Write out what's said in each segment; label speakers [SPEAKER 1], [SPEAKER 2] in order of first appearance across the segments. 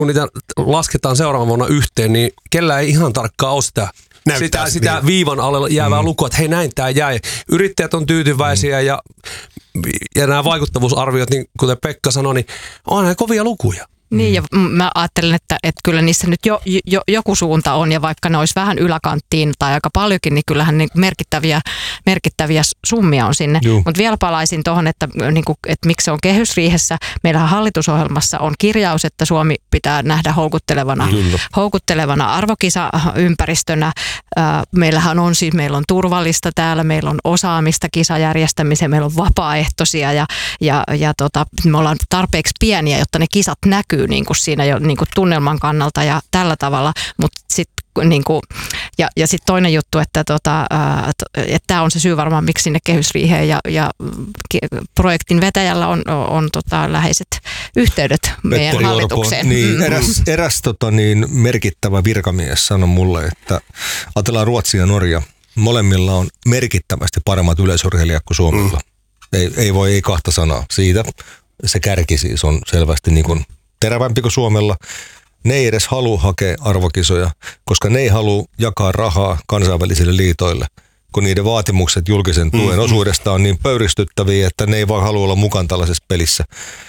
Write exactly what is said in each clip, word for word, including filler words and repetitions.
[SPEAKER 1] kun niitä lasketaan seuraavan vuonna yhteen, niin kellä ei ihan tarkkaan ole sitä, sitä, sitä niin. viivan alle jäävää mm. lukua, että hei näin tämä jäi. Yrittäjät on tyytyväisiä mm. ja, ja nämä vaikuttavuusarviot, niin kuten Pekka sanoi, niin on ne kovia lukuja.
[SPEAKER 2] Niin, ja mä ajattelen, että, että kyllä niissä nyt jo, jo, joku suunta on, ja vaikka ne olisi vähän yläkanttiin tai aika paljonkin, niin kyllähän niin merkittäviä, merkittäviä summia on sinne. Mutta vielä palaisin tuohon, että, niin kuin, että miksi se on kehysriihessä. Meillähän hallitusohjelmassa on kirjaus, että Suomi pitää nähdä houkuttelevana, houkuttelevana arvokisaympäristönä. Meillähän on siis, meillä on turvallista täällä, meillä on osaamista kisajärjestämiseen, meillä on vapaaehtoisia, ja, ja, ja tota, me ollaan tarpeeksi pieniä, jotta ne kisat näkyy niin kuin siinä jo niin kuin tunnelman kannalta ja tällä tavalla, mutta sitten niin kuin, ja, ja sitten toinen juttu, että tota, tämä on se syy varmaan, miksi sinne kehysriiheen ja, ja projektin vetäjällä on, on tota, läheiset yhteydet meidän Petteri hallitukseen.
[SPEAKER 3] Orpo, niin, eräs eräs tota, niin, merkittävä virkamies sanoi mulle, että ajatellaan Ruotsi ja Norja, molemmilla on merkittävästi paremmat yleisurheilijat kuin Suomella. Mm. Ei, ei voi, ei kahta sanaa siitä. Se kärki siis on selvästi niin kuin terävämpi kuin Suomella. Ne ei edes halua hakea arvokisoja, koska ne ei halua jakaa rahaa kansainvälisille liitoille, kun niiden vaatimukset julkisen tuen mm-hmm. osuudesta on niin pöyristyttäviä, että ne ei vaan halua olla mukaan tällaisessa pelissä.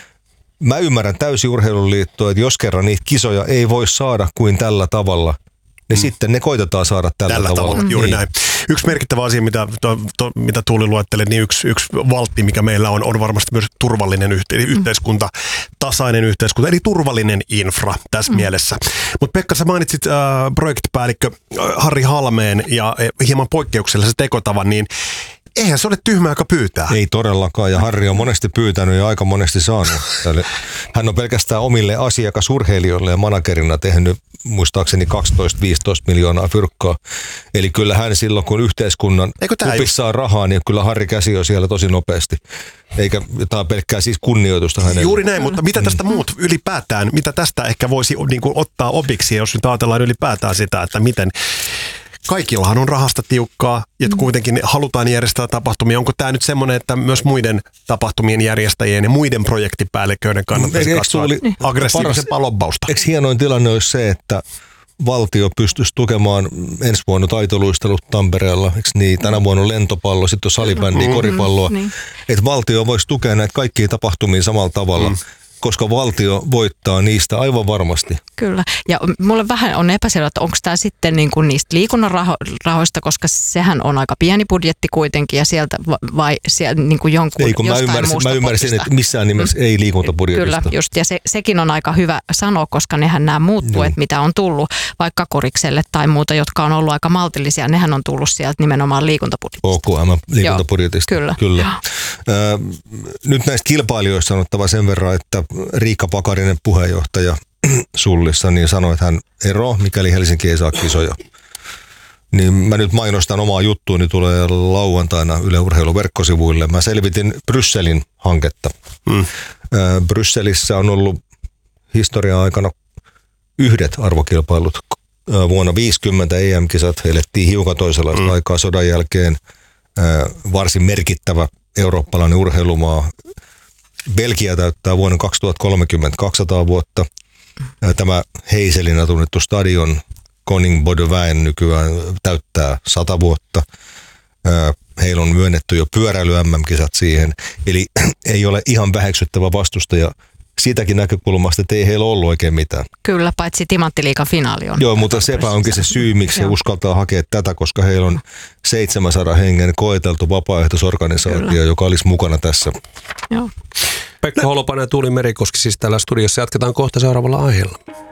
[SPEAKER 3] Mä ymmärrän täysin urheiluliittoa, että jos kerran niitä kisoja ei voi saada kuin tällä tavalla, niin mm. sitten ne koitetaan saada tällä, tällä tavalla. tavalla.
[SPEAKER 4] Juuri
[SPEAKER 3] niin.
[SPEAKER 4] näin. Yksi merkittävä asia, mitä, to, to, mitä Tuuli luetteli, niin yksi, yksi valtti, mikä meillä on, on varmasti myös turvallinen yhte, mm. yhteiskunta, tasainen yhteiskunta, eli turvallinen infra tässä mm. mielessä. Mutta Pekka, sä mainitsit äh, projektipäällikkö Harri Halmeen ja äh, hieman poikkeuksellisen tekotavan, niin eihän se ole tyhmä, joka pyytää.
[SPEAKER 3] Ei todellakaan, ja Harri on monesti pyytänyt ja aika monesti saanut. Hän on pelkästään omille asiakasurheilijoille ja managerina tehnyt muistaakseni kaksitoista viisitoista miljoonaa fyrkkaa. Eli kyllä hän silloin, kun yhteiskunnan kupissa on rahaa, niin kyllä Harri käsi on siellä tosi nopeasti. Eikä jotain pelkkää siis kunnioitusta hänelle.
[SPEAKER 4] Juuri näin, mutta mitä tästä muut ylipäätään, mitä tästä ehkä voisi niin kuin ottaa opiksi, jos nyt ajatellaan ylipäätään sitä, että miten kaikillahan on rahasta tiukkaa, että kuitenkin halutaan järjestää tapahtumia. Onko tämä nyt semmoinen, että myös muiden tapahtumien järjestäjien ja muiden projektipäälliköiden kannattaisi katsoa aggressiivisempaa lobbausta?
[SPEAKER 3] Eikö hienoin tilanne olisi se, että valtio pystyisi tukemaan ensi vuonna taitoluistelut Tampereella, eikö niin? Tänä vuonna on lentopallo, sitten on salibändiä, mm, koripalloa. Mm, niin. Että valtio voisi tukea näitä kaikkia tapahtumia samalla tavalla. Mm. Koska valtio voittaa niistä aivan varmasti.
[SPEAKER 2] Kyllä. Ja mulle vähän on epäselvä, että onko tämä sitten niin kuin niistä liikunnan raho- rahoista, koska sehän on aika pieni budjetti kuitenkin ja sieltä vai sieltä niin kuin jonkun
[SPEAKER 3] ei, kun
[SPEAKER 2] jostain
[SPEAKER 3] mä ymmärsin,
[SPEAKER 2] muusta
[SPEAKER 3] mä ymmärsin
[SPEAKER 2] potista.
[SPEAKER 3] että missään nimessä mm. ei liikuntabudjetista.
[SPEAKER 2] Kyllä, just. Ja se, sekin on aika hyvä sanoa, koska nehän nämä muut tuet, no. mitä on tullut vaikka Korikselle tai muuta, jotka on ollut aika maltillisia, nehän on tullut sieltä nimenomaan liikuntabudjetista.
[SPEAKER 3] O K M liikuntabudjetista.
[SPEAKER 2] Joo, kyllä.
[SPEAKER 3] kyllä. Äh, nyt näistä kilpailijoista sanottava sen verran, että Riikka Pakarinen puheenjohtaja Sullissa niin sanoi, että hän eroaa, mikäli Helsinki ei saa kisoja. Niin mä nyt mainostan omaa juttuuni, tulee lauantaina Yle Urheilun verkkosivuille. Mä selvitin Brysselin hanketta. Mm. Brysselissä on ollut historian aikana yhdet arvokilpailut. Vuonna viisikymmentä E M-kisat elettiin hiukan toisenlaista mm. aikaa sodan jälkeen. Varsin merkittävä eurooppalainen urheilumaa. Belgia täyttää vuonna kaksituhattakolmekymmentä kaksisataa vuotta. Tämä Heiselinä tunnettu stadion Koning Bodevain nykyään täyttää sata vuotta. Heillä on myönnetty jo pyöräily-M M-kisat siihen. Eli ei ole ihan väheksyttävä vastustaja siitäkin näkökulmasta, että ei heillä ollut oikein mitään.
[SPEAKER 2] Kyllä, paitsi Timanttiliigan finaali on.
[SPEAKER 3] Joo, mutta sepä onkin se syy, miksi he uskaltaa hakea tätä, koska heillä on seitsemänsadan hengen koeteltu vapaaehtoisorganisaatio, Kyllä. joka olisi mukana tässä.
[SPEAKER 2] Joo.
[SPEAKER 1] Pekka Holopainen ja Tuuli Merikoski siis täällä studiossa. Jatketaan kohta seuraavalla aiheella.